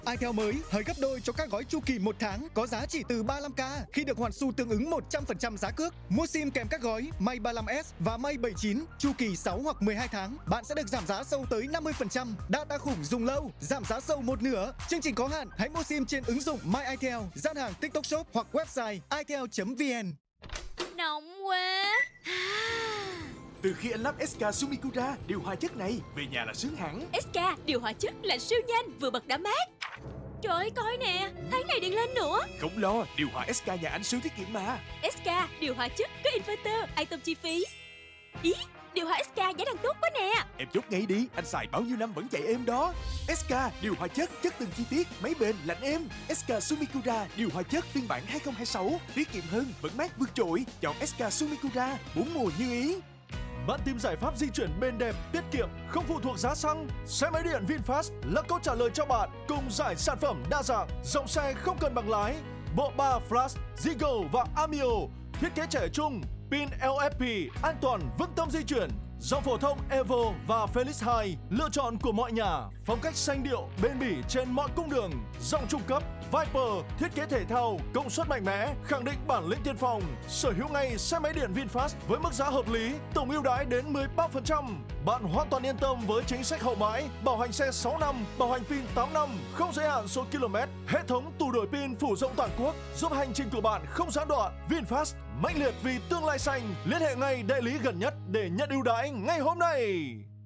iTel mới hơi gấp đôi cho các gói chu kỳ 1 tháng có giá chỉ từ 35k khi được hoàn xu tương ứng 100% giá cước. Mua sim kèm các gói May 35S và May 79 chu kỳ 6 hoặc 12 tháng, bạn sẽ được giảm giá sâu tới 50%. Data khủng dùng lâu, giảm giá sâu một nửa. Chương trình có hạn, hãy mua sim trên ứng dụng My iTel, gian hàng TikTok Shop hoặc website itel.vn. Nóng quá. Từ khi anh lắp SK Sumikura điều hòa chất này, về nhà là sướng hẳn. SK điều hòa chất lạnh siêu nhanh, vừa bật đã mát. Trời ơi, coi nè, thấy này điện lên nữa. Không lo, điều hòa SK nhà anh siêu tiết kiệm mà. SK điều hòa chất có inverter, an tâm chi phí. Ý, điều hòa SK giá đang tốt quá nè. Em chốt ngay đi, anh xài bao nhiêu năm vẫn chạy êm đó. SK điều hòa chất từng chi tiết, máy bền, lạnh êm. SK Sumikura điều hòa chất phiên bản 2026, tiết kiệm hơn, vẫn mát vượt trội. Chọn SK Sumikura, 4 mùa như ý. Bạn tìm giải pháp di chuyển bền đẹp, tiết kiệm, không phụ thuộc giá xăng. Xe máy điện VinFast là câu trả lời cho bạn, cùng giải sản phẩm đa dạng, dòng xe không cần bằng lái, bộ ba Flash, Zigo và Amio, thiết kế trẻ trung, pin LFP, an toàn, vững tâm di chuyển. Dòng phổ thông Evo và Felix 2, lựa chọn của mọi nhà, phong cách sanh điệu, bền bỉ trên mọi cung đường. Dòng trung cấp Viper, thiết kế thể thao, công suất mạnh mẽ, khẳng định bản lĩnh tiên phong. Sở hữu ngay xe máy điện VinFast với mức giá hợp lý, tổng ưu đãi đến 13%. Bạn hoàn toàn yên tâm với chính sách hậu mãi, bảo hành xe 6 năm, bảo hành pin 8 năm, không giới hạn số km, hệ thống tủ đổi pin phủ rộng toàn quốc, giúp hành trình của bạn không gián đoạn. VinFast, mãnh liệt vì tương lai xanh. Liên hệ ngay đại lý gần nhất để nhận ưu đãi ngay hôm nay.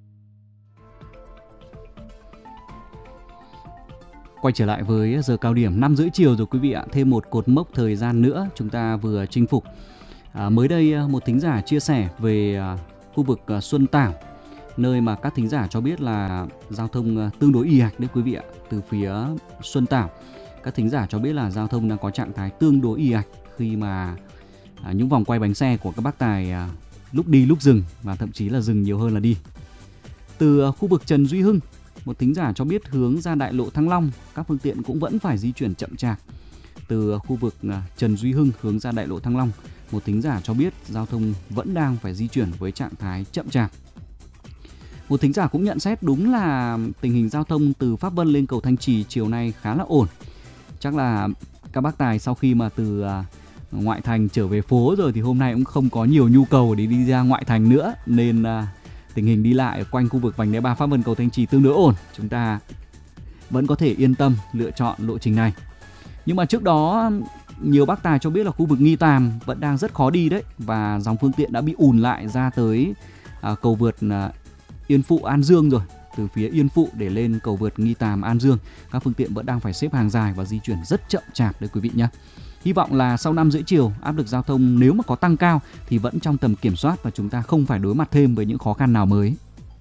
Quay trở lại với giờ cao điểm 5:30 chiều rồi quý vị ạ. Thêm một cột mốc thời gian nữa chúng ta vừa chinh phục. Mới đây một thính giả chia sẻ về khu vực Xuân Tảo, nơi mà các thính giả cho biết là giao thông tương đối ì ạch đấy quý vị ạ. Từ phía Xuân Tảo, các thính giả cho biết là giao thông đang có trạng thái tương đối ì ạch khi mà những vòng quay bánh xe của các bác tài lúc đi lúc dừng, và thậm chí là dừng nhiều hơn là đi. Từ khu vực Trần Duy Hưng, một thính giả cho biết hướng ra đại lộ Thăng Long, các phương tiện cũng vẫn phải di chuyển chậm chạp. Từ khu vực Trần Duy Hưng hướng ra đại lộ Thăng Long, một thính giả cho biết giao thông vẫn đang phải di chuyển với trạng thái chậm chạp. Một thính giả cũng nhận xét đúng là tình hình giao thông từ Pháp Vân lên cầu Thanh Trì chiều nay khá là ổn. Chắc là các bác tài sau khi mà từ ngoại thành trở về phố rồi thì hôm nay cũng không có nhiều nhu cầu để đi ra ngoại thành nữa, nên tình hình đi lại quanh khu vực vành đai 3 Pháp Vân cầu Thanh Trì tương đối ổn. Chúng ta vẫn có thể yên tâm lựa chọn lộ trình này. Nhưng mà trước đó nhiều bác tài cho biết là khu vực Nghi Tàm vẫn đang rất khó đi đấy, và dòng phương tiện đã bị ùn lại ra tới cầu vượt Yên Phụ An Dương rồi. Từ phía Yên Phụ để lên cầu vượt Nghi Tàm An Dương, các phương tiện vẫn đang phải xếp hàng dài và di chuyển rất chậm chạp đấy quý vị nhé. Hy vọng là sau 5:30 chiều, áp lực giao thông nếu mà có tăng cao thì vẫn trong tầm kiểm soát và chúng ta không phải đối mặt thêm với những khó khăn nào mới.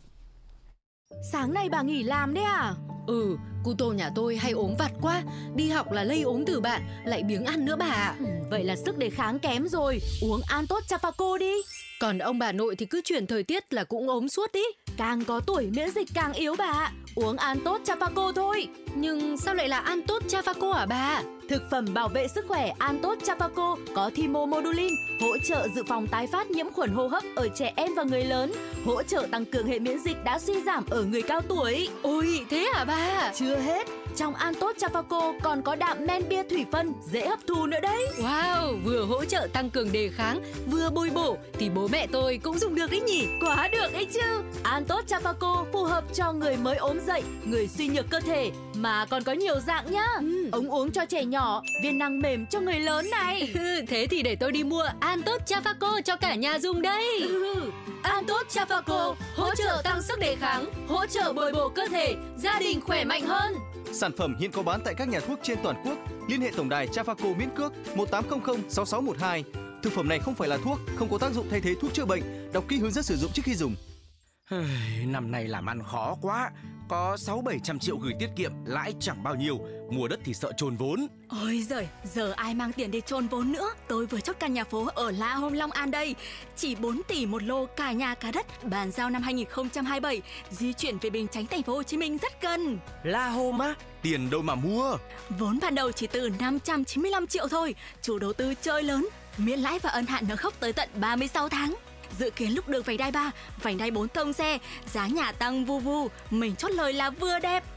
Sáng nay bà nghỉ làm đấy à? Cu tô nhà tôi hay ốm vặt quá, đi học là lây ốm từ bạn, lại biếng ăn nữa bà ạ. Vậy là sức đề kháng kém rồi, uống An Tốt Chafaco đi. Còn ông bà nội thì cứ chuyển thời tiết là cũng ốm suốt ý. Càng có tuổi miễn dịch càng yếu bà ạ. Uống An Tốt Chafaco thôi. Nhưng sao lại là An Tốt Chafaco hả bà? Thực phẩm bảo vệ sức khỏe An Tốt Chafaco có thymomodulin, hỗ trợ dự phòng tái phát nhiễm khuẩn hô hấp ở trẻ em và người lớn, hỗ trợ tăng cường hệ miễn dịch đã suy giảm ở người cao tuổi. Ôi, thế hả bà? Chưa hết, trong An Tốt Chafaco còn có đạm men bia thủy phân, dễ hấp thu nữa đấy. Wow, vừa hỗ trợ tăng cường đề kháng, vừa bồi bổ thì bố mẹ tôi cũng dùng được đấy nhỉ? Quá được ấy chứ. An Tốt Chafaco phù hợp cho người mới ốm dậy, người suy nhược cơ thể, mà còn có nhiều dạng nhá. Ống uống cho trẻ nhỏ, viên nang mềm cho người lớn này. Thế thì để tôi đi mua An Tốt Chafaco cho cả nhà dùng đây. An Tốt Chafaco hỗ trợ tăng sức đề kháng, hỗ trợ bồi bổ cơ thể, gia đình khỏe mạnh hơn. Sản phẩm hiện có bán tại các nhà thuốc trên toàn quốc. Liên hệ tổng đài Chafaco miễn cước 1800 6612. Thực phẩm này không phải là thuốc, không có tác dụng thay thế thuốc chữa bệnh. Đọc kỹ hướng dẫn sử dụng trước khi dùng. Năm nay làm ăn khó quá, có 600-700 triệu gửi tiết kiệm, lãi chẳng bao nhiêu, mua đất thì sợ chôn vốn. Ôi giời, giờ ai mang tiền để chôn vốn nữa. Tôi vừa chốt căn nhà phố ở La Home Long An đây, chỉ 4 tỷ một lô, cả nhà cả đất, bàn giao năm 2027, di chuyển về Bình Chánh, thành phố Hồ Chí Minh rất gần. La Home á, tiền đâu mà mua? Vốn ban đầu chỉ từ 595 triệu thôi, chủ đầu tư chơi lớn, miễn lãi và ân hạn nợ gốc tới tận 36 tháng. Dự kiến lúc được vành đai 3, vành đai 4 thông xe, giá nhà tăng vu vu, mình chốt lời là vừa đẹp.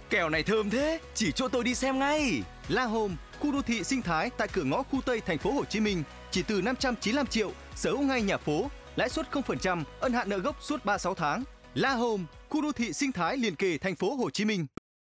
Kẹo này thơm thế, chỉ cho tôi đi xem ngay. La Home, khu đô thị sinh thái tại cửa ngõ khu Tây thành phố Hồ Chí Minh, chỉ từ 595 triệu, sở hữu ngay nhà phố, lãi suất 0%, ân hạn nợ gốc suốt 36 tháng. La Home, khu đô thị sinh thái liền kề thành phố Hồ Chí Minh.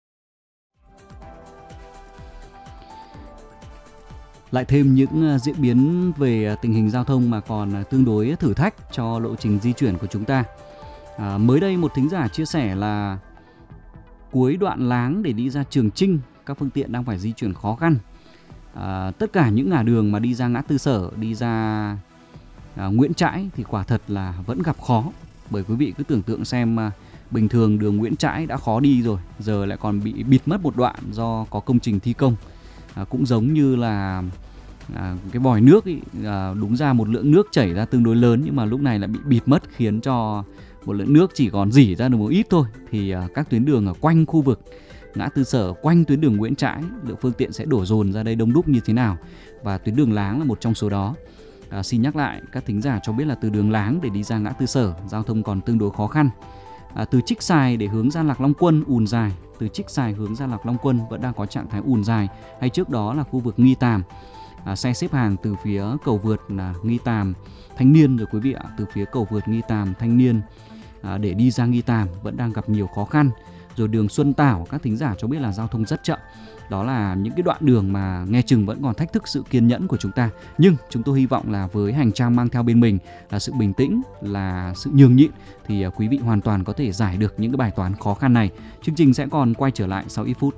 Lại thêm những diễn biến về tình hình giao thông mà còn tương đối thử thách cho lộ trình di chuyển của chúng ta. Mới đây một thính giả chia sẻ là cuối đoạn Láng để đi ra Trường Chinh, các phương tiện đang phải di chuyển khó khăn. Tất cả những ngả đường mà đi ra ngã tư Sở, đi ra Nguyễn Trãi thì quả thật là vẫn gặp khó. Bởi quý vị cứ tưởng tượng xem, bình thường đường Nguyễn Trãi đã khó đi rồi, giờ lại còn bị bịt mất một đoạn do có công trình thi công. Cũng giống như là cái vòi nước ý, đúng ra một lượng nước chảy ra tương đối lớn nhưng mà lúc này lại bị bịt mất, khiến cho một lượng nước chỉ còn rỉ ra được một ít thôi. Thì các tuyến đường ở quanh khu vực ngã tư Sở, quanh tuyến đường Nguyễn Trãi, lượng phương tiện sẽ đổ dồn ra đây đông đúc như thế nào, và tuyến đường Láng là một trong số đó. Xin nhắc lại các thính giả cho biết là từ đường Láng để đi ra ngã tư Sở, giao thông còn tương đối khó khăn. Từ Trích Xài để hướng ra Lạc Long Quân ùn dài, từ Trích Xài hướng ra Lạc Long Quân vẫn đang có trạng thái ùn dài. Hay trước đó là khu vực Nghi Tàm, xe xếp hàng từ phía cầu vượt Nghi Tàm Thanh Niên rồi quý vị ạ, từ phía cầu vượt Nghi Tàm Thanh Niên để đi ra Nghi Tàm vẫn đang gặp nhiều khó khăn. Rồi đường Xuân Tảo, các thính giả cho biết là giao thông rất chậm. Đó là những cái đoạn đường mà nghe chừng vẫn còn thách thức sự kiên nhẫn của chúng ta. Nhưng chúng tôi hy vọng là với hành trang mang theo bên mình là sự bình tĩnh, là sự nhường nhịn, thì quý vị hoàn toàn có thể giải được những cái bài toán khó khăn này. Chương trình sẽ còn quay trở lại sau ít phút.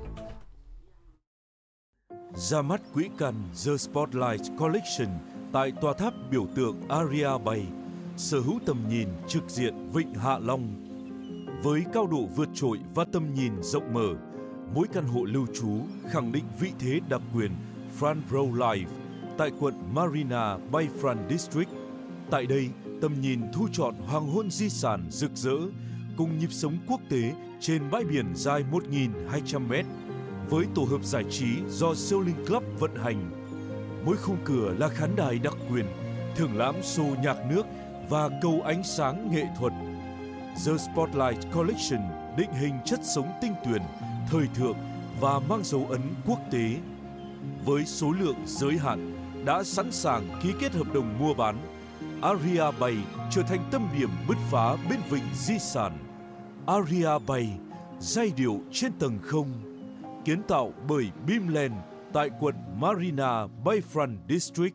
Ra mắt quỹ căn The Spotlight Collection tại tòa tháp biểu tượng Aria Bay, sở hữu tầm nhìn trực diện Vịnh Hạ Long. Với cao độ vượt trội và tầm nhìn rộng mở, mỗi căn hộ lưu trú khẳng định vị thế đặc quyền Front Row Life tại quận Marina Bayfront District. Tại đây, tầm nhìn thu trọn hoàng hôn di sản rực rỡ cùng nhịp sống quốc tế trên bãi biển dài 1.200m với tổ hợp giải trí do Sailing Club vận hành. Mỗi khung cửa là khán đài đặc quyền, thưởng lãm show nhạc nước và cầu ánh sáng nghệ thuật. The Spotlight Collection định hình chất sống tinh tuyền, thời thượng và mang dấu ấn quốc tế. Với số lượng giới hạn, đã sẵn sàng ký kết hợp đồng mua bán. Aria Bay trở thành tâm điểm bứt phá bên vịnh di sản. Aria Bay, giai điệu trên tầng không, kiến tạo bởi Beamland tại quận Marina Bayfront District.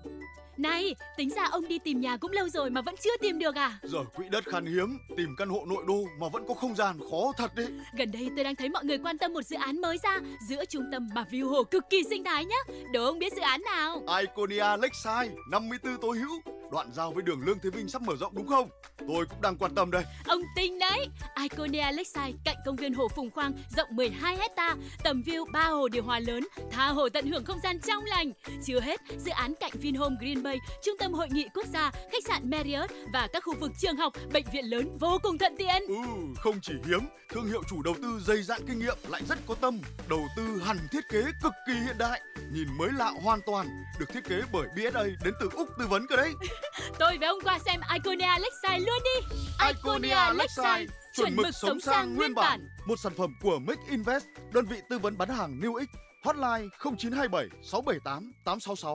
Này, tính ra ông đi tìm nhà cũng lâu rồi mà vẫn chưa tìm được à? Giờ quỹ đất khan hiếm, tìm căn hộ nội đô mà vẫn có không gian khó thật đấy. Gần đây tôi đang thấy mọi người quan tâm một dự án mới ra giữa trung tâm và view hồ cực kỳ sinh thái nhá. Đố ông biết dự án nào? Iconia Lakeside, 54 tố hữu, đoạn giao với đường Lương Thế Vinh sắp mở rộng đúng không? Tôi cũng đang quan tâm đây. Ông tinh đấy. Iconia Lakeside cạnh công viên hồ Phùng Khoang, rộng 12 hecta, tầm view 3 hồ điều hòa lớn, tha hồ tận hưởng không gian trong lành. Chưa hết, dự án cạnh Vinhome Green Bay, trung tâm hội nghị quốc gia, khách sạn Marriott và các khu vực trường học, bệnh viện lớn vô cùng thuận tiện. Không chỉ hiếm, thương hiệu chủ đầu tư dày dạn kinh nghiệm lại rất có tâm, đầu tư hẳn thiết kế cực kỳ hiện đại, nhìn mới lạ hoàn toàn, được thiết kế bởi BSA đến từ Úc tư vấn cơ đấy. Tôi với ông qua xem Iconia Lakeside luôn đi. Iconia Lakeside, chuẩn mực sống sang nguyên bản. Một sản phẩm của Make Invest, đơn vị tư vấn bán hàng New X. Hotline 0927 678 866.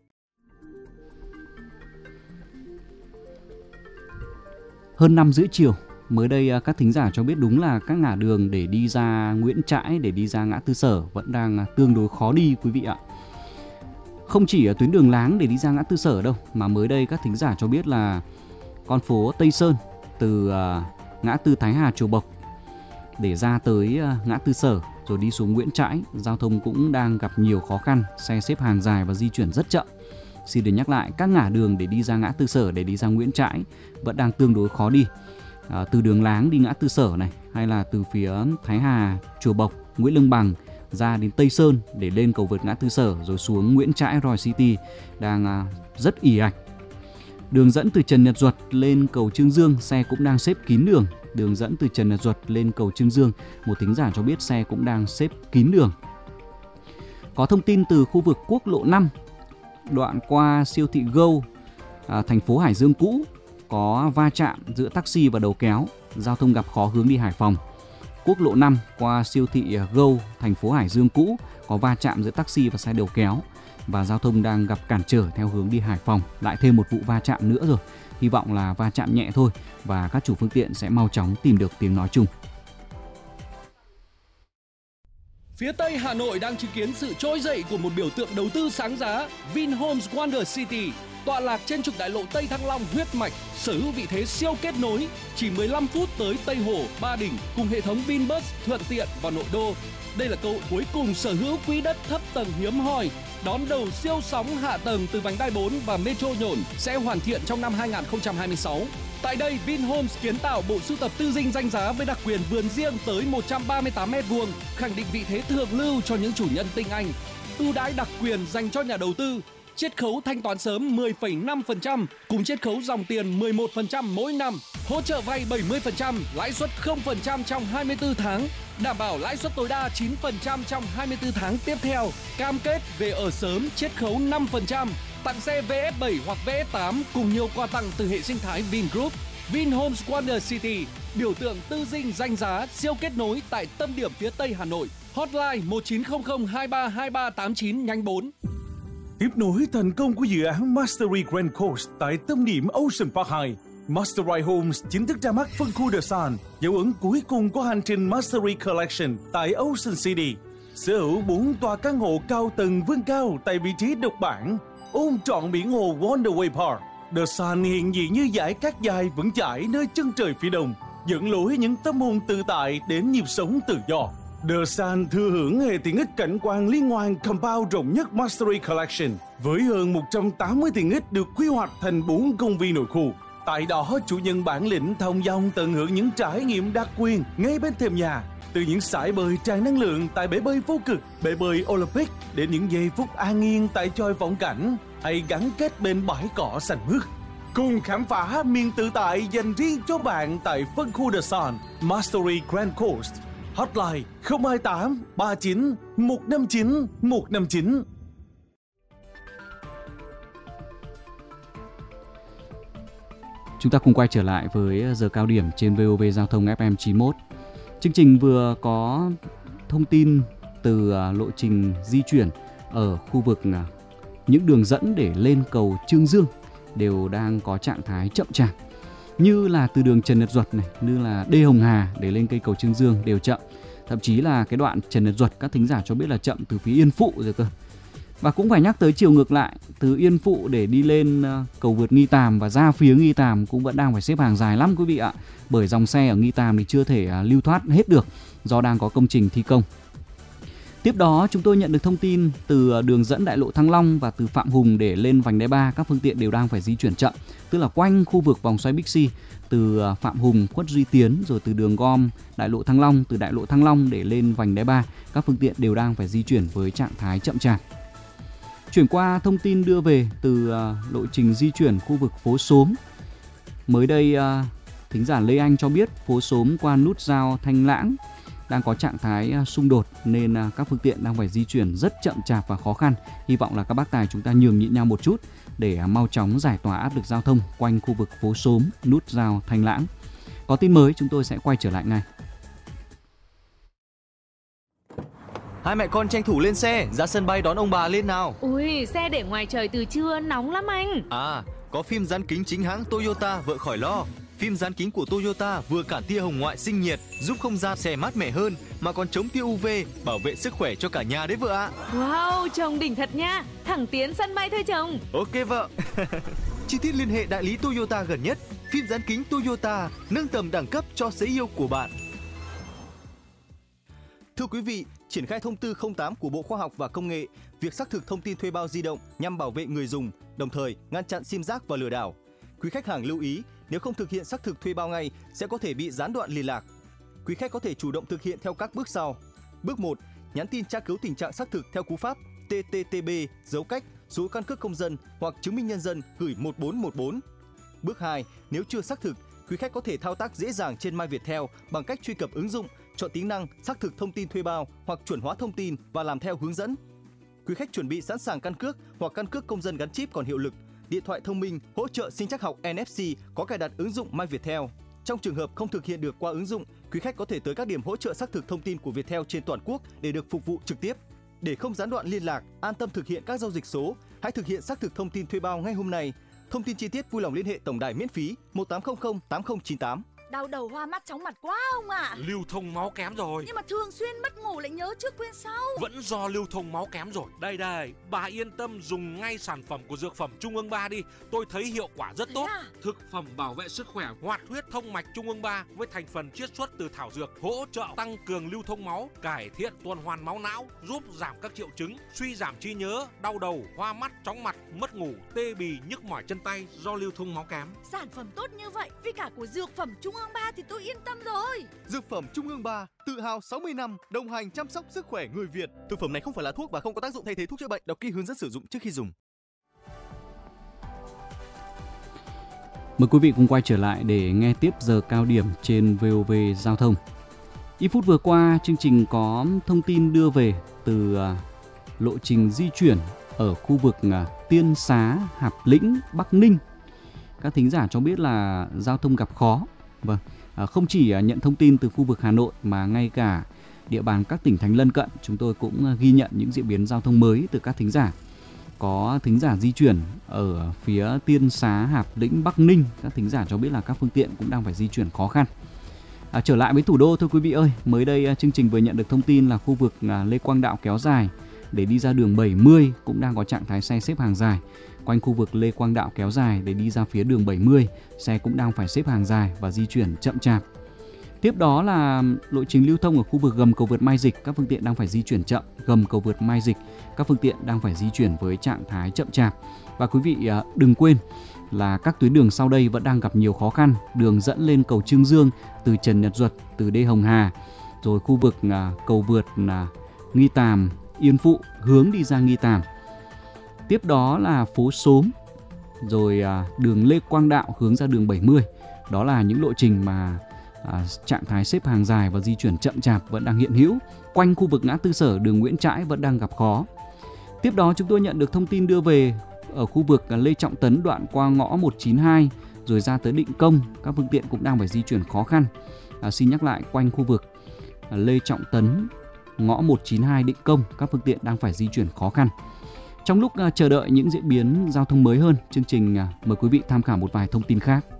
Hơn 5:30 chiều, mới đây các thính giả cho biết đúng là các ngả đường để đi ra Nguyễn Trãi, để đi ra ngã tư Sở vẫn đang tương đối khó đi quý vị ạ. Không chỉ ở tuyến đường Láng để đi ra ngã tư Sở đâu, mà mới đây các thính giả cho biết là con phố Tây Sơn từ ngã tư Thái Hà Chùa Bộc để ra tới ngã tư Sở rồi đi xuống Nguyễn Trãi, giao thông cũng đang gặp nhiều khó khăn, xe xếp hàng dài và di chuyển rất chậm. Xin được nhắc lại, các ngả đường để đi ra ngã tư Sở, để đi ra Nguyễn Trãi vẫn đang tương đối khó đi. Từ đường Láng đi ngã tư Sở này, hay là từ phía Thái Hà, Chùa Bộc, Nguyễn Lương Bằng ra đến Tây Sơn để lên cầu vượt ngã tư Sở rồi xuống Nguyễn Trãi Royal City đang rất ì ạch. Đường dẫn từ Trần Nhật Duật lên cầu Trương Dương, xe cũng đang xếp kín đường. Đường dẫn từ Trần Nhật Duật lên cầu Trương Dương, một thính giả cho biết xe cũng đang xếp kín đường. Có thông tin từ khu vực quốc lộ 5, đoạn qua siêu thị Go, thành phố Hải Dương cũ, có va chạm giữa taxi và đầu kéo, giao thông gặp khó hướng đi Hải Phòng. quốc lộ 5 qua siêu thị Go, thành phố Hải Dương cũ có va chạm giữa taxi và xe đầu kéo và giao thông đang gặp cản trở theo hướng đi Hải Phòng. Lại thêm một vụ va chạm nữa rồi. Hy vọng là va chạm nhẹ thôi và các chủ phương tiện sẽ mau chóng tìm được tiếng nói chung. Phía Tây Hà Nội đang chứng kiến sự trỗi dậy của một biểu tượng đầu tư sáng giá, Vinhomes Wonder City, tọa lạc trên trục đại lộ Tây Thăng Long huyết mạch, sở hữu vị thế siêu kết nối, chỉ 15 phút tới Tây Hồ, Ba Đình cùng hệ thống Vinbus thuận tiện vào nội đô. Đây là cơ hội cuối cùng sở hữu quỹ đất thấp tầng hiếm hoi, đón đầu siêu sóng hạ tầng từ vành đai 4 và Metro Nhổn sẽ hoàn thiện trong năm 2026. Tại đây, Vinhomes kiến tạo bộ sưu tập tư dinh danh giá với đặc quyền vườn riêng tới 138 m², khẳng định vị thế thượng lưu cho những chủ nhân tinh anh. Ưu đãi đặc quyền dành cho nhà đầu tư, chiết khấu thanh toán sớm 10,5% cùng chiết khấu dòng tiền 11% mỗi năm, hỗ trợ vay 70%, lãi suất 0% trong 24 tháng, đảm bảo lãi suất tối đa 9% trong 24 tháng tiếp theo, cam kết về ở sớm chiết khấu 5%, tặng xe VF7 hoặc VF8 cùng nhiều quà tặng từ hệ sinh thái Vingroup. Vinhomes Wonder City, biểu tượng tư dinh danh giá siêu kết nối tại tâm điểm phía Tây Hà Nội. Hotline 1900 232389 nhánh 4. Tiếp nối thành công của dự án Mastery Grand Coast tại tâm điểm Ocean Park 2, Mastery Homes chính thức ra mắt phân khu The Sun, dấu ấn cuối cùng của hành trình Mastery Collection tại Ocean City. Sở hữu 4 tòa căn hộ cao tầng vươn cao tại vị trí độc bản, ôm trọn biển hồ Wonderway Park. The Sun hiện diện như dải cát dài vững chãi nơi chân trời phía đông, dẫn lối những tâm hồn tự tại đến nhịp sống tự do. The Sun thừa hưởng hệ tiện ích cảnh quan liên hoàn compound rộng nhất Mastery Collection với hơn 180 tiện ích được quy hoạch thành 4 công viên nội khu. Tại đó, chủ nhân bản lĩnh thông dong tận hưởng những trải nghiệm đặc quyền ngay bên thềm nhà, từ những sải bơi tràn năng lượng tại bể bơi vô cực, bể bơi Olympic đến những giây phút an yên tại chòi vọng cảnh hay gắn kết bên bãi cỏ xanh mướt. Cùng khám phá miền tự tại dành riêng cho bạn tại phân khu The Sun, Mastery Grand Coast. Hotline 028 39 159 159. Chúng ta cùng quay trở lại với giờ cao điểm trên VOV Giao thông FM 91. Chương trình vừa có thông tin từ lộ trình di chuyển ở khu vực những đường dẫn để lên cầu Chương Dương đều đang có trạng thái chậm chạp. Như là từ đường Trần Nhật Duật này, như là Đê Hồng Hà để lên cây cầu Chương Dương đều chậm. Thậm chí là cái đoạn Trần Nhật Duật các thính giả cho biết là chậm từ phía Yên Phụ rồi cơ. Và cũng phải nhắc tới chiều ngược lại, từ Yên Phụ để đi lên cầu vượt Nghi Tàm và ra phía Nghi Tàm cũng vẫn đang phải xếp hàng dài lắm quý vị ạ. Bởi dòng xe ở Nghi Tàm thì chưa thể lưu thoát hết được do đang có công trình thi công. Tiếp đó chúng tôi nhận được thông tin từ đường dẫn đại lộ Thăng Long và từ Phạm Hùng để lên vành đai 3 các phương tiện đều đang phải di chuyển chậm. Tức là quanh khu vực vòng xoay Bixi từ Phạm Hùng, Khuất Duy Tiến rồi từ đường gom đại lộ Thăng Long, từ đại lộ Thăng Long để lên vành đai 3 các phương tiện đều đang phải di chuyển với trạng thái chậm chạp. Chuyển qua thông tin đưa về từ lộ trình di chuyển khu vực phố Xóm. Mới đây thính giả Lê Anh cho biết phố Xóm qua nút giao Thanh Lãng đang có trạng thái xung đột nên các phương tiện đang phải di chuyển rất chậm chạp và khó khăn. Hy vọng là các bác tài chúng ta nhường nhịn nhau một chút để mau chóng giải tỏa áp lực giao thông quanh khu vực phố Xóm, nút giao Thanh Lãng. Có tin mới chúng tôi sẽ quay trở lại ngay. Hai mẹ con tranh thủ lên xe, ra sân bay đón ông bà lên nào. Ui, xe để ngoài trời từ trưa nóng lắm anh. À, có phim dán kính chính hãng Toyota vợ khỏi lo. Phim dán kính của Toyota vừa cản tia hồng ngoại sinh nhiệt, giúp không gian xe mát mẻ hơn, mà còn chống tia UV, bảo vệ sức khỏe cho cả nhà đấy vợ ạ. Wow, chồng đỉnh thật nha. Thẳng tiến sân bay thôi chồng. Ok vợ. Chi tiết liên hệ đại lý Toyota gần nhất. Phim dán kính Toyota, nâng tầm đẳng cấp cho sấy yêu của bạn. Thưa quý vị, triển khai thông tư 08 của Bộ Khoa học và Công nghệ, việc xác thực thông tin thuê bao di động nhằm bảo vệ người dùng, đồng thời ngăn chặn sim rác và lừa đảo. Quý khách hàng lưu ý, nếu không thực hiện xác thực thuê bao ngay sẽ có thể bị gián đoạn liên lạc. Quý khách có thể chủ động thực hiện theo các bước sau. Bước 1, nhắn tin tra cứu tình trạng xác thực theo cú pháp TTTB dấu cách số căn cước công dân hoặc chứng minh nhân dân gửi 1414. Bước 2, nếu chưa xác thực, quý khách có thể thao tác dễ dàng trên MyViettel bằng cách truy cập ứng dụng, chọn tính năng xác thực thông tin thuê bao hoặc chuẩn hóa thông tin và làm theo hướng dẫn. Quý khách chuẩn bị sẵn sàng căn cước hoặc căn cước công dân gắn chip còn hiệu lực, điện thoại thông minh hỗ trợ sinh trắc học NFC có cài đặt ứng dụng MyViettel. Trong trường hợp không thực hiện được qua ứng dụng, quý khách có thể tới các điểm hỗ trợ xác thực thông tin của Viettel trên toàn quốc để được phục vụ trực tiếp. Để không gián đoạn liên lạc, an tâm thực hiện các giao dịch số, hãy thực hiện xác thực thông tin thuê bao ngay hôm nay. Thông tin chi tiết vui lòng liên hệ tổng đài miễn phí 1800 8098. Đau đầu hoa mắt chóng mặt quá ông ạ. Lưu thông máu kém rồi. Nhưng mà thường xuyên mất ngủ lại nhớ trước quên sau. Vẫn do lưu thông máu kém rồi. Đây, bà yên tâm dùng ngay sản phẩm của Dược phẩm Trung ương 3 đi. Tôi thấy hiệu quả rất tốt. Thực phẩm bảo vệ sức khỏe hoạt huyết thông mạch Trung ương 3 với thành phần chiết xuất từ thảo dược, hỗ trợ tăng cường lưu thông máu, cải thiện tuần hoàn máu não, giúp giảm các triệu chứng suy giảm trí nhớ, đau đầu, hoa mắt, chóng mặt, mất ngủ, tê bì, nhức mỏi chân tay do lưu thông máu kém. Sản phẩm tốt như vậy với cả của Dược phẩm Trung ương 3 thì tôi yên tâm rồi. Dược phẩm Trung ương 3 tự hào 60 năm đồng hành chăm sóc sức khỏe người Việt. Thực phẩm này không phải là thuốc và không có tác dụng thay thế thuốc chữa bệnh. Đọc kỹ hướng dẫn sử dụng trước khi dùng. Mời quý vị cùng quay trở lại để nghe tiếp giờ cao điểm trên VOV Giao thông. Ít phút vừa qua, chương trình có thông tin đưa về từ lộ trình di chuyển ở khu vực Tiên Xá, Hạp Lĩnh, Bắc Ninh. Các thính giả cho biết là giao thông gặp khó. Vâng, không chỉ nhận thông tin từ khu vực Hà Nội mà ngay cả địa bàn các tỉnh thành lân cận, chúng tôi cũng ghi nhận những diễn biến giao thông mới từ các thính giả. Có thính giả di chuyển ở phía Tiên Xá, Hạp Lĩnh, Bắc Ninh. Các thính giả cho biết là các phương tiện cũng đang phải di chuyển khó khăn. Trở lại với thủ đô thôi quý vị ơi, mới đây chương trình vừa nhận được thông tin là khu vực Lê Quang Đạo kéo dài để đi ra đường 70 cũng đang có trạng thái xe xếp hàng dài. Quanh khu vực Lê Quang Đạo kéo dài để đi ra phía đường 70, xe cũng đang phải xếp hàng dài và di chuyển chậm chạp. Tiếp đó là lộ trình lưu thông ở khu vực gầm cầu vượt Mai Dịch, các phương tiện đang phải di chuyển chậm. Gầm cầu vượt Mai Dịch, các phương tiện đang phải di chuyển với trạng thái chậm chạp. Và quý vị đừng quên là các tuyến đường sau đây vẫn đang gặp nhiều khó khăn. Đường dẫn lên cầu Trương Dương từ Trần Nhật Duật, từ Đê Hồng Hà, rồi khu vực cầu vượt Nghi Tàm, Yên Phụ hướng đi ra Nghi Tàm. Tiếp đó là phố Xóm, rồi đường Lê Quang Đạo hướng ra đường 70. Đó là những lộ trình mà trạng thái xếp hàng dài và di chuyển chậm chạp vẫn đang hiện hữu. Quanh khu vực ngã tư Sở, đường Nguyễn Trãi vẫn đang gặp khó. Tiếp đó chúng tôi nhận được thông tin đưa về ở khu vực Lê Trọng Tấn đoạn qua ngõ 192 rồi ra tới Định Công, các phương tiện cũng đang phải di chuyển khó khăn. Xin nhắc lại, quanh khu vực Lê Trọng Tấn, ngõ 192 Định Công, các phương tiện đang phải di chuyển khó khăn. Trong lúc chờ đợi những diễn biến giao thông mới hơn, chương trình mời quý vị tham khảo một vài thông tin khác.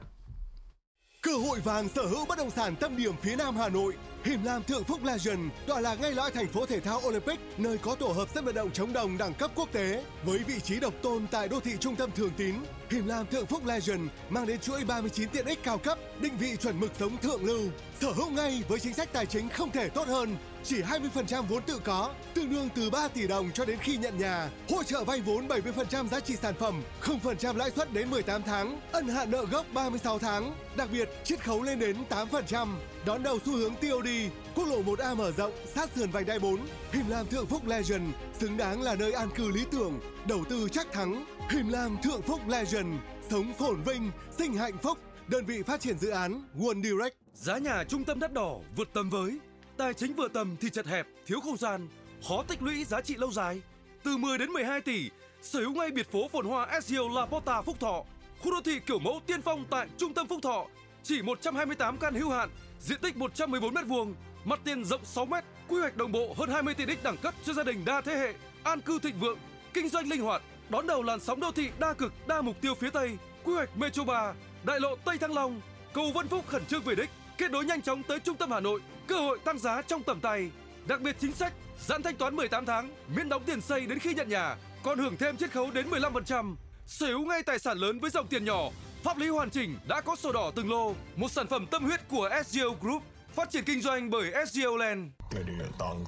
Cơ hội vàng sở hữu bất động sản tâm điểm phía Nam Hà Nội. Him Lam Thượng Phúc Legend tọa lạc ngay lõi thành phố thể thao Olympic, nơi có tổ hợp sân vận động chống đồng đẳng cấp quốc tế. Với vị trí độc tôn tại đô thị trung tâm Thường Tín, Him Lam Thượng Phúc Legend mang đến chuỗi 39 tiện ích cao cấp, định vị chuẩn mực sống thượng lưu. Sở hữu ngay với chính sách tài chính không thể tốt hơn. Chỉ 20% vốn tự có, tương đương từ 3 tỷ đồng cho đến khi nhận nhà. Hỗ trợ vay vốn 70% giá trị sản phẩm, 0% lãi suất đến 18 tháng, ân hạn nợ gốc 36 tháng. Đặc biệt, chiết khấu lên đến 8%. Đón đầu xu hướng TOD, quốc lộ 1A mở rộng, sát sườn vành đai 4. Him Lam Thượng Phúc Legend, xứng đáng là nơi an cư lý tưởng, đầu tư chắc thắng. Him Lam Thượng Phúc Legend, sống phồn vinh, sinh hạnh phúc. Đơn vị phát triển dự án One Direct. Giá nhà trung tâm đắt đỏ vượt tầm với, tài chính vừa tầm thì chật hẹp, thiếu không gian, khó tích lũy giá trị lâu dài. Từ 10 đến 12 tỷ, sở hữu ngay biệt phố phồn hoa SGL La Porta Phúc Thọ, khu đô thị kiểu mẫu tiên phong tại trung tâm Phúc Thọ. Chỉ 128 căn hữu hạn, diện tích 114 m², mặt tiền rộng 6 m, quy hoạch đồng bộ hơn 20 tiện ích đẳng cấp cho gia đình đa thế hệ, an cư thịnh vượng, kinh doanh linh hoạt, đón đầu làn sóng đô thị đa cực, đa mục tiêu phía Tây, quy hoạch Metro 3, đại lộ Tây Thăng Long, cầu Vân Phúc khẩn trương về đích, kết nối nhanh chóng tới trung tâm Hà Nội, cơ hội tăng giá trong tầm tay. Đặc biệt chính sách giãn thanh toán 18 tháng, miễn đóng tiền xây đến khi nhận nhà, còn hưởng thêm chiết khấu đến 15%. Sở hữu ngay tài sản lớn với dòng tiền nhỏ, pháp lý hoàn chỉnh, đã có sổ đỏ từng lô, một sản phẩm tâm huyết của SGL Group, phát triển kinh doanh bởi SGL Land. Tiền điện tăng.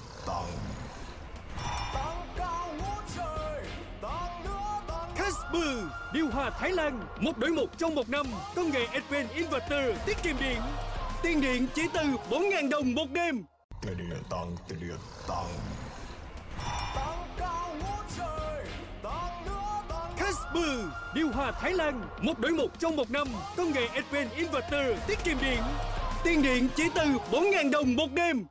Tăng cao ngút trời, tăng nữa tăng. Casper, điều hòa Thái Lan, 1 đổi 1 trong 1 năm, công nghệ Advanced Inverter tiết kiệm điện. Tiền điện chỉ từ 4.000 đồng một đêm. Tiền điện tăng. Tăng cao ngút trời, tăng nữa tăng. Casper, điều hòa Thái Lan, 1 đổi 1 trong 1 năm, công nghệ Advanced Inverter tiết kiệm điện. Tiền điện chỉ từ 4.000 đồng một đêm.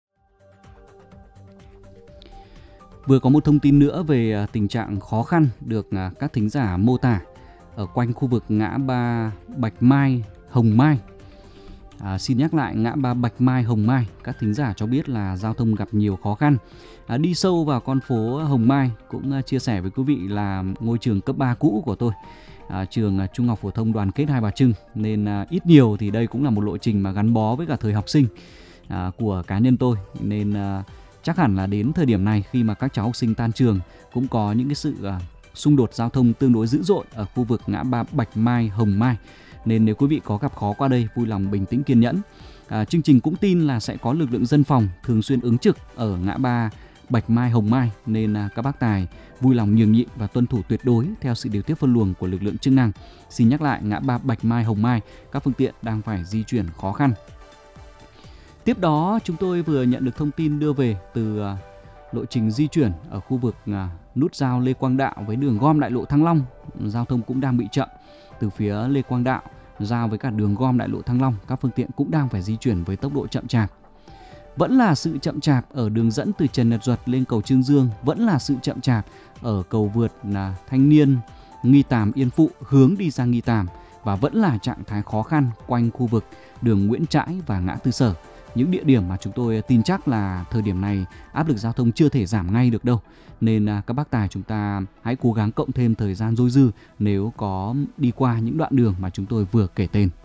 Vừa có một thông tin nữa về tình trạng khó khăn được các thính giả mô tả ở quanh khu vực ngã ba Bạch Mai, Hồng Mai. Xin nhắc lại, ngã ba Bạch Mai, Hồng Mai, các thính giả cho biết là giao thông gặp nhiều khó khăn. Đi sâu vào con phố Hồng Mai, cũng chia sẻ với quý vị là ngôi trường cấp 3 cũ của tôi, trường Trung học phổ thông Đoàn Kết Hai Bà Trưng, nên ít nhiều thì đây cũng là một lộ trình mà gắn bó với cả thời học sinh của cá nhân tôi, nên chắc hẳn là đến thời điểm này khi mà các cháu học sinh tan trường cũng có những cái sự xung đột giao thông tương đối dữ dội ở khu vực ngã ba Bạch Mai, Hồng Mai. Nên nếu quý vị có gặp khó qua đây, vui lòng bình tĩnh kiên nhẫn. Chương trình cũng tin là sẽ có lực lượng dân phòng thường xuyên ứng trực ở ngã ba Bạch Mai, Hồng Mai, nên các bác tài vui lòng nhường nhịn và tuân thủ tuyệt đối theo sự điều tiết phân luồng của lực lượng chức năng. Xin nhắc lại, ngã ba Bạch Mai, Hồng Mai, các phương tiện đang phải di chuyển khó khăn. Tiếp đó, chúng tôi vừa nhận được thông tin đưa về từ lộ trình di chuyển ở khu vực nút giao Lê Quang Đạo với đường gom đại lộ Thăng Long. Giao thông cũng đang bị chậm từ phía Lê Quang Đạo giao với cả đường gom đại lộ Thăng Long. Các phương tiện cũng đang phải di chuyển với tốc độ chậm chạp. Vẫn là sự chậm chạp ở đường dẫn từ Trần Nhật Duật lên cầu Trương Dương, vẫn là sự chậm chạp ở cầu vượt Thanh Niên, Nghi Tàm, Yên Phụ hướng đi sang Nghi Tàm, và vẫn là trạng thái khó khăn quanh khu vực đường Nguyễn Trãi và ngã tư Sở. Những địa điểm mà chúng tôi tin chắc là thời điểm này áp lực giao thông chưa thể giảm ngay được đâu. Nên các bác tài chúng ta hãy cố gắng cộng thêm thời gian dôi dư nếu có đi qua những đoạn đường mà chúng tôi vừa kể tên.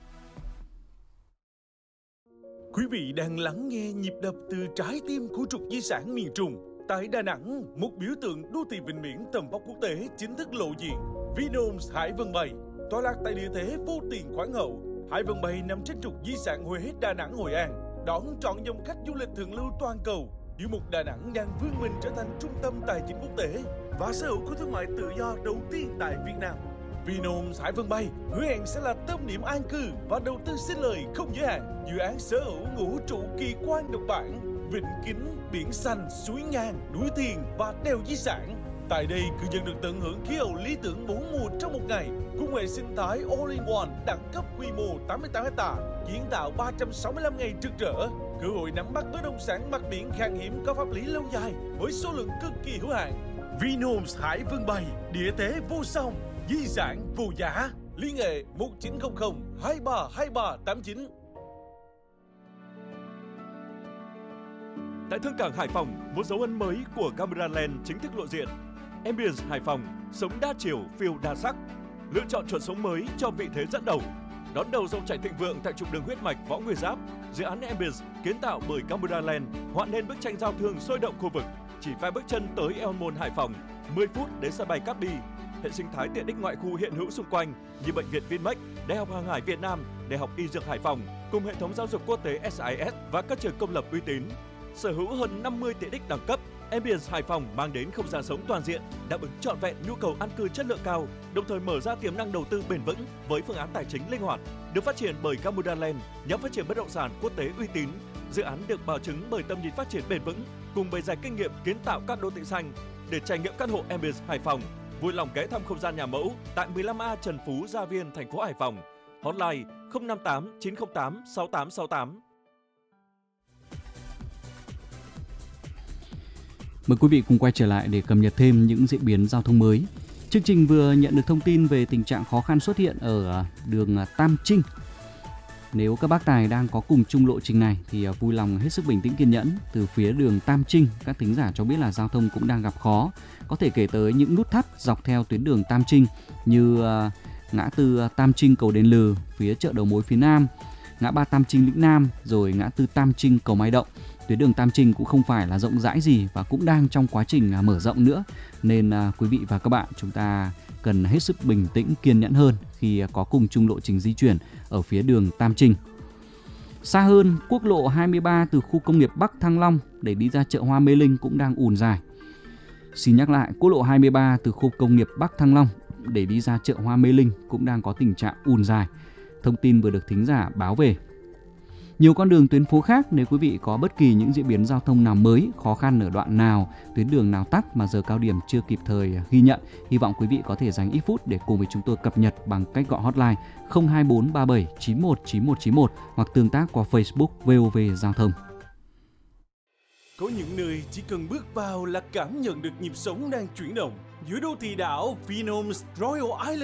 Quý vị đang lắng nghe nhịp đập từ trái tim của trục di sản miền Trung. Tại Đà Nẵng, một biểu tượng đô thị vịnh biển tầm vóc quốc tế chính thức lộ diện. Vinhomes Hải Vân Bay, tọa lạc tại địa thế vô tiền khoáng hậu. Hải Vân Bay nằm trên trục di sản Huế, Đà Nẵng, Hội An, đón trọn dòng khách du lịch thượng lưu toàn cầu. Giữa một Đà Nẵng đang vươn mình trở thành trung tâm tài chính quốc tế và sở hữu khu thương mại tự do đầu tiên tại Việt Nam. Vinhomes Hải Vân Bay hứa hẹn sẽ là tâm điểm an cư và đầu tư sinh lời không giới hạn. Dự án sở hữu ngũ trụ kỳ quan độc bản, vịnh kính, biển xanh, suối ngang, núi thiền và đèo di sản. Tại đây, cư dân được tận hưởng khí hậu lý tưởng 4 mùa trong một ngày, cùng hệ sinh thái All-in-One đẳng cấp quy mô 88 ha, kiến tạo 365 ngày trực rỡ, cơ hội nắm bắt bất động sản mặt biển khan hiếm có pháp lý lâu dài với số lượng cực kỳ hữu hạn. Vinhomes Hải Vân Bay, địa thế vô song, di sản vô giá. Liên hệ 1900 232389. Tại Thương cảng Hải Phòng, một dấu ấn mới của Cameraland chính thức lộ diện. Ambience Hải Phòng, sống đa chiều, phiêu đa sắc. Lựa chọn chuẩn sống mới cho vị thế dẫn đầu. Đón đầu dòng chảy thịnh vượng tại trục đường huyết mạch Võ Nguyên Giáp, dự án Ambience kiến tạo bởi Cameraland họa nên bức tranh giao thương sôi động khu vực. Chỉ vài bước chân tới El Môn Hải Phòng, 10 phút đến sân bay Cát Bi. Hệ sinh thái tiện ích ngoại khu hiện hữu xung quanh như bệnh viện Vinmec, Đại học Hàng hải Việt Nam, Đại học Y Dược Hải Phòng, cùng hệ thống giáo dục quốc tế SIS và các trường công lập uy tín. Sở hữu hơn 50 tiện ích đẳng cấp, Ambience Hải Phòng mang đến không gian sống toàn diện, đáp ứng trọn vẹn nhu cầu an cư chất lượng cao, đồng thời mở ra tiềm năng đầu tư bền vững với phương án tài chính linh hoạt. Được phát triển bởi Cameraland, nhóm phát triển bất động sản quốc tế uy tín. Dự án được bảo chứng bởi tầm nhìn phát triển bền vững cùng bề dày kinh nghiệm kiến tạo các đô thị xanh. Để trải nghiệm căn hộ Ambience Hải Phòng, vui lòng ghé thăm không gian nhà mẫu tại 15A Trần Phú, Gia Viên, thành phố Hải Phòng. Hotline 058 908 6868. Mời quý vị cùng quay trở lại để cập nhật thêm những diễn biến giao thông mới. Chương trình vừa nhận được thông tin về tình trạng khó khăn xuất hiện ở đường Tam Trinh. Nếu các bác tài đang có cùng chung lộ trình này thì vui lòng hết sức bình tĩnh kiên nhẫn. Từ phía đường Tam Trinh, các thính giả cho biết là giao thông cũng đang gặp khó. Có thể kể tới những nút thắt dọc theo tuyến đường Tam Trinh như ngã tư Tam Trinh cầu Đền Lừ phía chợ đầu mối phía Nam, ngã ba Tam Trinh Lĩnh Nam, rồi ngã tư Tam Trinh cầu Mai Động. Tuyến đường Tam Trinh cũng không phải là rộng rãi gì và cũng đang trong quá trình mở rộng nữa. Nên quý vị và các bạn chúng ta cần hết sức bình tĩnh kiên nhẫn hơn khi có cùng chung lộ trình di chuyển ở phía đường Tam Trinh. Xa hơn, quốc lộ 23 từ khu công nghiệp Bắc Thăng Long để đi ra chợ Hoa Mê Linh cũng đang ùn dài. Xin nhắc lại, quốc lộ 23 từ khu công nghiệp Bắc Thăng Long để đi ra chợ Hoa Mê Linh cũng đang có tình trạng ùn dài. Thông tin vừa được thính giả báo về. Nhiều con đường tuyến phố khác, nếu quý vị có bất kỳ những diễn biến giao thông nào mới, khó khăn ở đoạn nào, tuyến đường nào tắc mà giờ cao điểm chưa kịp thời ghi nhận, hy vọng quý vị có thể dành ít phút để cùng với chúng tôi cập nhật bằng cách gọi hotline 02437 91 9191 hoặc tương tác qua Facebook VOV Giao thông. Có những nơi chỉ cần bước vào là cảm nhận được nhịp sống đang chuyển động. Giữa đô thị đảo Vinhomes Royal Island,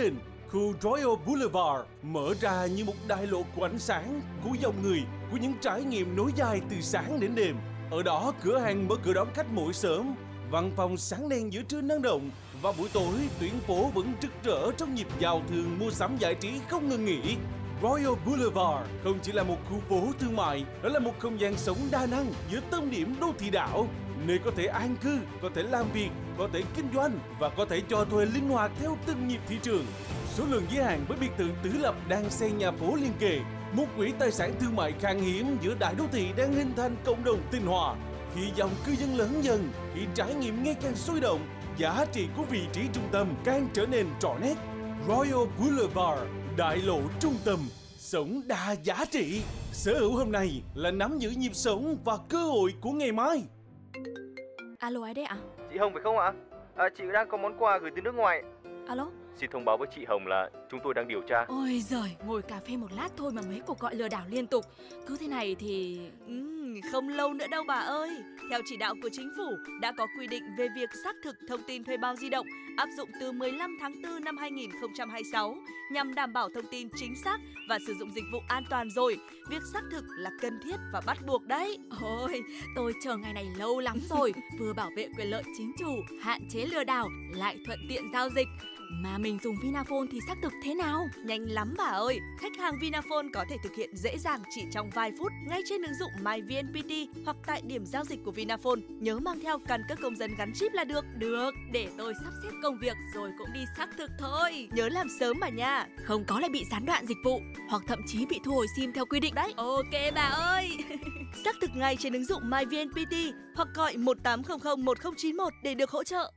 Khu Royal Boulevard mở ra như một đại lộ của ánh sáng, của dòng người, của những trải nghiệm nối dài từ sáng đến đêm. Ở đó, cửa hàng mở cửa đón khách mỗi sớm, văn phòng sáng đèn giữa trưa năng động, và buổi tối tuyến phố vẫn rực rỡ trong nhịp giao thương mua sắm giải trí không ngừng nghỉ. Royal Boulevard không chỉ là một khu phố thương mại, đó là một không gian sống đa năng giữa tâm điểm đô thị đảo, nơi có thể an cư, có thể làm việc, có thể kinh doanh và có thể cho thuê linh hoạt theo từng nhịp thị trường. Số lượng giới hạn với biệt thự tứ lập đang xây nhà phố liên kề, một quỹ tài sản thương mại khan hiếm giữa đại đô thị đang hình thành cộng đồng tinh hòa. Khi dòng cư dân lớn dần, khi trải nghiệm ngày càng sôi động, giá trị của vị trí trung tâm càng trở nên rõ nét. Royal Boulevard, đại lộ trung tâm, sống đa giá trị. Sở hữu hôm nay là nắm giữ nhịp sống và cơ hội của ngày mai. Alo, ai đấy ạ? Chị Hồng phải không ạ? Chị đang có món quà gửi từ nước ngoài. Alo? Xin thông báo với chị Hồng là chúng tôi đang điều tra. Ôi giời, ngồi cà phê một lát thôi mà mấy cuộc gọi lừa đảo liên tục. Cứ thế này thì... Không lâu nữa đâu bà ơi. Theo chỉ đạo của chính phủ, đã có quy định về việc xác thực thông tin thuê bao di động áp dụng từ 15 tháng 4 năm 2026 nhằm đảm bảo thông tin chính xác và sử dụng dịch vụ an toàn rồi. Việc xác thực là cần thiết và bắt buộc đấy. Ôi, tôi chờ ngày này lâu lắm rồi. Vừa bảo vệ quyền lợi chính chủ, hạn chế lừa đảo, lại thuận tiện giao dịch. Mà mình dùng Vinaphone thì xác thực thế nào? Nhanh lắm bà ơi. Khách hàng Vinaphone có thể thực hiện dễ dàng chỉ trong vài phút ngay trên ứng dụng MyVNPT hoặc tại điểm giao dịch của Vinaphone. Nhớ mang theo căn cước công dân gắn chip là được. Được, để tôi sắp xếp công việc rồi cũng đi xác thực thôi. Nhớ làm sớm mà nha. Không có lại bị gián đoạn dịch vụ hoặc thậm chí bị thu hồi SIM theo quy định đấy. Ok bà ơi. Xác thực ngay trên ứng dụng MyVNPT hoặc gọi 1800 1091 để được hỗ trợ.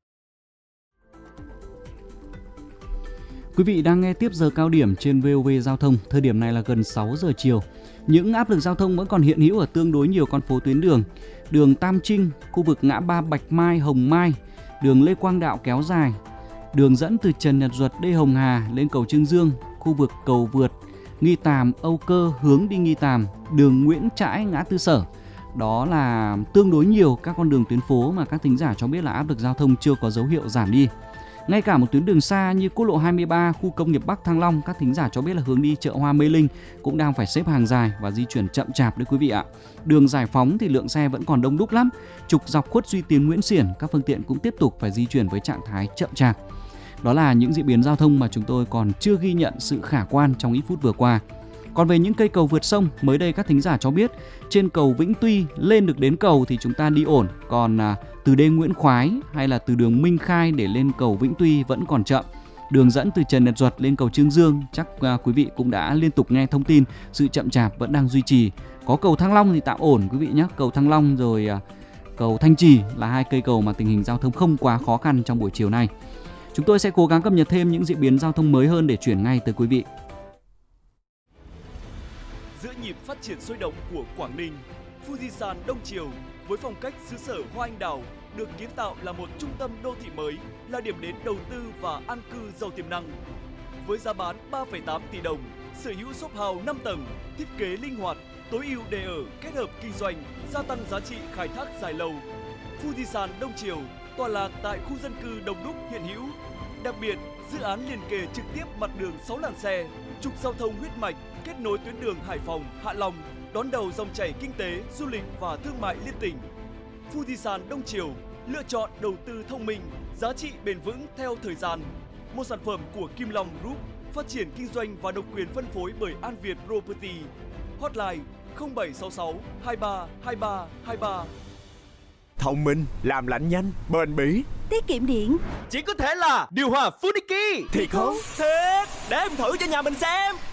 Quý vị đang nghe tiếp giờ cao điểm trên VOV Giao thông, thời điểm này là gần 6 giờ chiều. Những áp lực giao thông vẫn còn hiện hữu ở tương đối nhiều con phố tuyến đường. Đường Tam Trinh, khu vực ngã ba Bạch Mai, Hồng Mai, đường Lê Quang Đạo kéo dài, đường dẫn từ Trần Nhật Duật, Lê Hồng Hà lên cầu Trương Dương, khu vực cầu vượt Nghi Tàm, Âu Cơ hướng đi Nghi Tàm, đường Nguyễn Trãi, ngã tư Sở. Đó là tương đối nhiều các con đường tuyến phố mà các thính giả cho biết là áp lực giao thông chưa có dấu hiệu giảm đi. Ngay cả một tuyến đường xa như quốc lộ 23, khu công nghiệp Bắc Thăng Long, các thính giả cho biết là hướng đi chợ Hoa Mê Linh cũng đang phải xếp hàng dài và di chuyển chậm chạp đấy quý vị ạ. Đường Giải Phóng thì lượng xe vẫn còn đông đúc lắm. Trục dọc khuất Duy Tiến, Nguyễn Xiển, các phương tiện cũng tiếp tục phải di chuyển với trạng thái chậm chạp. Đó là những diễn biến giao thông mà chúng tôi còn chưa ghi nhận sự khả quan trong ít phút vừa qua. Còn về những cây cầu vượt sông, mới đây các thính giả cho biết trên cầu Vĩnh Tuy lên được đến cầu thì chúng ta đi ổn, còn từ đê Nguyễn Khoái hay là từ đường Minh Khai để lên cầu Vĩnh Tuy vẫn còn chậm. Đường dẫn từ Trần Nhật Duật lên cầu Trương Dương, chắc quý vị cũng đã liên tục nghe thông tin sự chậm chạp vẫn đang duy trì. Có cầu Thăng Long thì tạm ổn quý vị nhé, cầu Thăng Long rồi cầu Thanh Trì là hai cây cầu mà tình hình giao thông không quá khó khăn trong buổi chiều nay. Chúng tôi sẽ cố gắng cập nhật thêm những diễn biến giao thông mới hơn để chuyển ngay tới quý vị. Giữa nhịp phát triển sôi động của Quảng Ninh, Fujisan Đông Triều với phong cách xứ sở hoa anh đào được kiến tạo là một trung tâm đô thị mới, là điểm đến đầu tư và an cư giàu tiềm năng. Với giá bán 3,8 tỷ đồng, sở hữu shop house 5 tầng, thiết kế linh hoạt, tối ưu để ở kết hợp kinh doanh, gia tăng giá trị khai thác dài lâu. Fujisan Đông Triều tọa lạc tại khu dân cư đông đúc hiện hữu. Đặc biệt, dự án liền kề trực tiếp mặt đường 6 làn xe, trục giao thông huyết mạch kết nối tuyến đường Hải Phòng, Hạ Long, đón đầu dòng chảy kinh tế, du lịch và thương mại liên tỉnh. Fujisan Đông Triều lựa chọn đầu tư thông minh, giá trị bền vững theo thời gian. Một sản phẩm của Kim Long Group, phát triển kinh doanh và độc quyền phân phối bởi An Việt Property. Hotline 0766 23 23 23. Thông minh, làm lạnh nhanh, bền bỉ, tiết kiệm điện. Chỉ có thể là điều hòa Funiki. Thiệt không? Thiệt, để em thử cho nhà mình xem.